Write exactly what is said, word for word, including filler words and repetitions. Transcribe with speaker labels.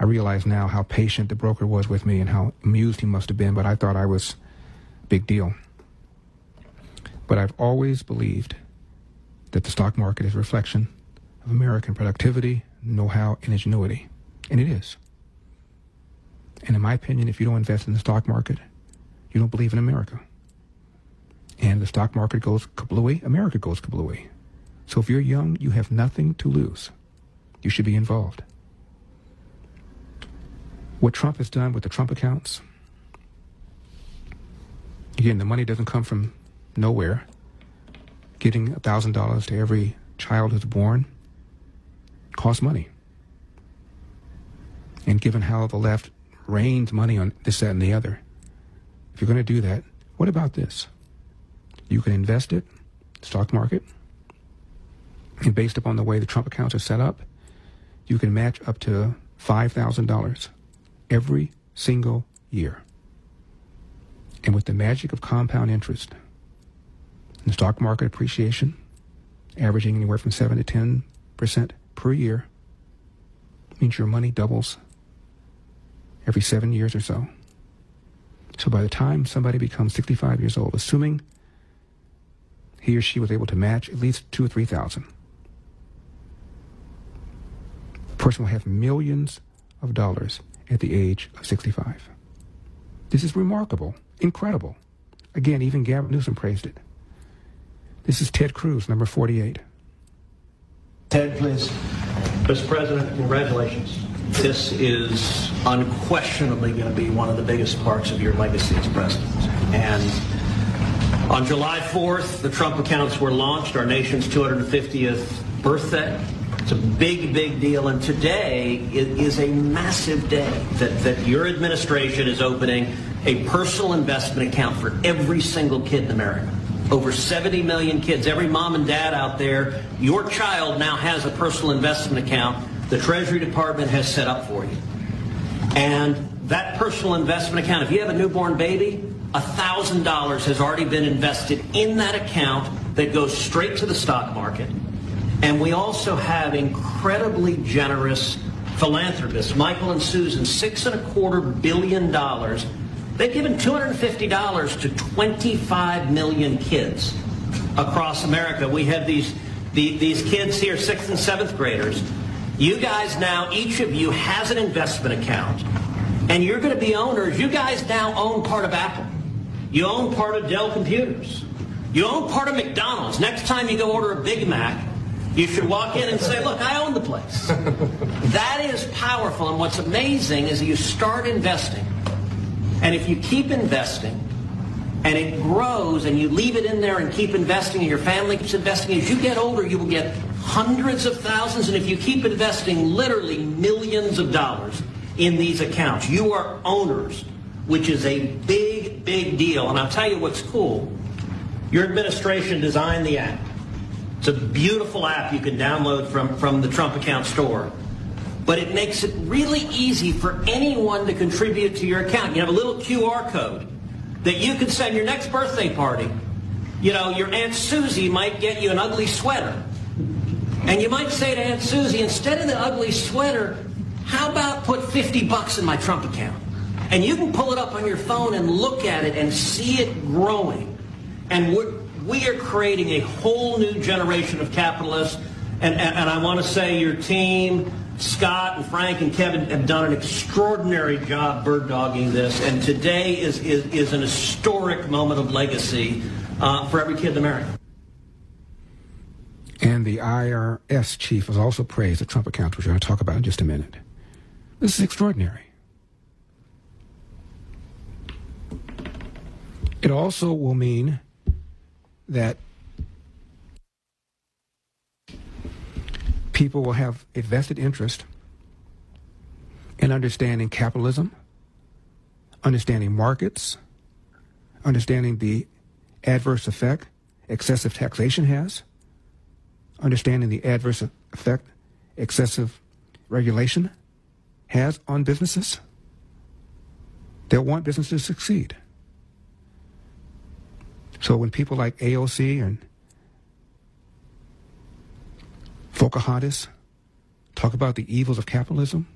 Speaker 1: I realize now how patient the broker was with me and how amused he must have been, but I thought I was a big deal. But I've always believed that the stock market is a reflection of American productivity, know-how, and ingenuity. And it is. And in my opinion, if you don't invest in the stock market, you don't believe in America. And the stock market goes kablooey, America goes kablooey. So if you're young, you have nothing to lose. You should be involved. What Trump has done with the Trump accounts, again, the money doesn't come from nowhere. Getting one thousand dollars to every child who's born costs money. And given how the left rains money on this, that, and the other, if you're going to do that, what about this? You can invest it, stock market, and based upon the way the Trump accounts are set up, you can match up to five thousand dollars every single year. And with the magic of compound interest and stock market appreciation, averaging anywhere from seven to ten percent per year, means your money doubles every seven years or so. So by the time somebody becomes sixty-five years old, assuming he or she was able to match at least two or three thousand, the person will have millions of dollars at the age of sixty-five. This is remarkable, incredible. Again, even Gavin Newsom praised it. This is Ted Cruz, number forty-eight.
Speaker 2: Ted, please.
Speaker 3: Mister President, congratulations. This is unquestionably going to be one of the biggest parts of your legacy as president. And on July fourth, the Trump accounts were launched, our nation's two hundred fiftieth birthday. It's a big, big deal. And today is a massive day that, that your administration is opening a personal investment account for every single kid in America. Over seventy million kids, every mom and dad out there, your child now has a personal investment account the Treasury Department has set up for you. And that personal investment account, if you have a newborn baby, one thousand dollars has already been invested in that account that goes straight to the stock market. And we also have incredibly generous philanthropists, Michael and Susan, six and a quarter billion dollars. They've given two hundred fifty dollars to twenty-five million kids across America. We have these, the, these kids here, sixth and seventh graders. You guys now, each of you has an investment account, and you're going to be owners. You guys now own part of Apple. You own part of Dell Computers. You own part of McDonald's. Next time you go order a Big Mac, you should walk in and say, look, I own the place. That is powerful, and what's amazing is you start investing, and if you keep investing, and it grows, and you leave it in there and keep investing, and your family keeps investing, as you get older, you will get hundreds of thousands, and if you keep investing literally millions of dollars in these accounts, you are owners, which is a big, big deal. And I'll tell you what's cool. Your administration designed the app. It's a beautiful app you can download from, from the Trump account store. But it makes it really easy for anyone to contribute to your account. You have a little Q R code that you can send your next birthday party. You know, your Aunt Susie might get you an ugly sweater. And you might say to Aunt Susie, instead of the ugly sweater, how about put fifty bucks in my Trump account? And you can pull it up on your phone and look at it and see it growing. And we're, we are creating a whole new generation of capitalists. And, and, and I want to say your team, Scott and Frank and Kevin, have done an extraordinary job bird dogging this. And today is, is, is an historic moment of legacy uh, for every kid in America.
Speaker 1: And the I R S chief has also praised the Trump accounts, which we're going to talk about in just a minute. This is extraordinary. It also will mean that people will have a vested interest in understanding capitalism, understanding markets, understanding the adverse effect excessive taxation has, understanding the adverse effect excessive regulation has on businesses. They'll want businesses to succeed. So when people like A O C and Pocahontas talk about the evils of capitalism,